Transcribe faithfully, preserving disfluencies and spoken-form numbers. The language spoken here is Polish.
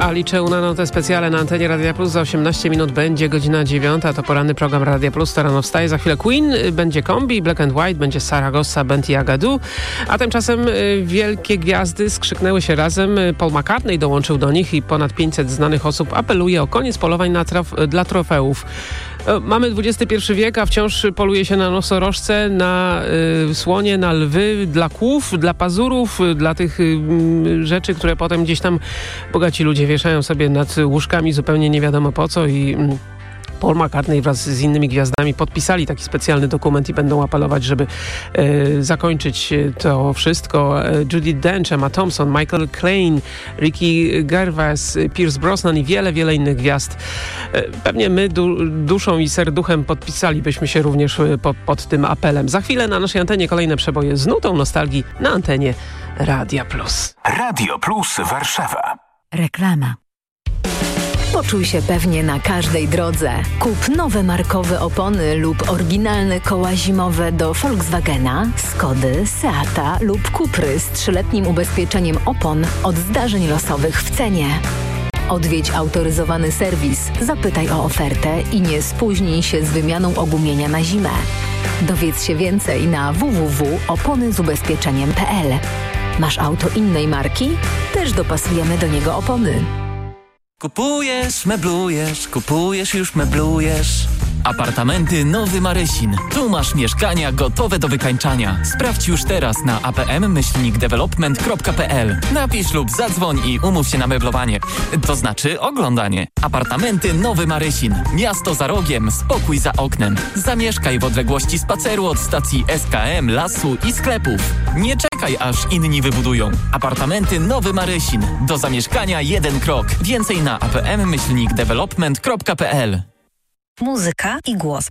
a liczę na notę specjalę na antenie Radia Plus. Za osiemnaście minut będzie godzina dziewiąta. To poranny program Radia Plus. To rano wstaje. Za chwilę Queen, będzie Kombi, Black and White, będzie Saragossa, Benty Agadu. A tymczasem y, wielkie gwiazdy skrzyknęły się razem. Paul McCartney dołączył do nich i ponad pięćset znanych osób apeluje o koniec polowań na traf- dla trofeów. Mamy dwudziesty pierwszy wiek, a wciąż poluje się na nosorożce, na y, słonie, na lwy, dla kłów, dla pazurów, dla tych y, rzeczy, które potem gdzieś tam bogaci ludzie wieszają sobie nad łóżkami zupełnie nie wiadomo po co i... Y, Paul McCartney wraz z innymi gwiazdami podpisali taki specjalny dokument i będą apelować, żeby e, zakończyć to wszystko. E, Judi Dench, Emma Thompson, Michael Caine, Ricky Gervais, Pierce Brosnan i wiele, wiele innych gwiazd. E, pewnie my du- duszą i serduchem podpisalibyśmy się również po, pod tym apelem. Za chwilę na naszej antenie kolejne przeboje z nutą nostalgii na antenie Radia Plus. Radio Plus Warszawa. Reklama. Poczuj się pewnie na każdej drodze. Kup nowe markowe opony lub oryginalne koła zimowe do Volkswagena, Skody, Seata lub Cupry z trzyletnim ubezpieczeniem opon od zdarzeń losowych w cenie. Odwiedź autoryzowany serwis, zapytaj o ofertę i nie spóźnij się z wymianą ogumienia na zimę. Dowiedz się więcej na w w w kropka opony z ubezpieczeniem kropka p l. Masz auto innej marki? Też dopasujemy do niego opony. Kupujesz, meblujesz, kupujesz, już meblujesz. Apartamenty Nowy Marysin. Tu masz mieszkania gotowe do wykańczania. Sprawdź już teraz na a p m myślnik development kropka p l. Napisz lub zadzwoń i umów się na meblowanie. To znaczy oglądanie. Apartamenty Nowy Marysin. Miasto za rogiem, spokój za oknem. Zamieszkaj w odległości spaceru od stacji S K M, lasu i sklepów. Nie czekaj, aż inni wybudują. Apartamenty Nowy Marysin. Do zamieszkania jeden krok. Więcej na a p m myślnik development kropka p l. Muzyka i głos